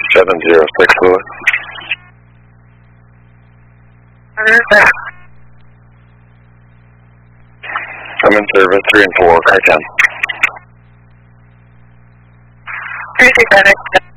706 Louis. I'm in service 3 and 4, car 10. 367.